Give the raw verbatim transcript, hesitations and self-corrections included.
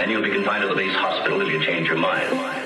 and you'll be confined to the base hospital if you change your mind.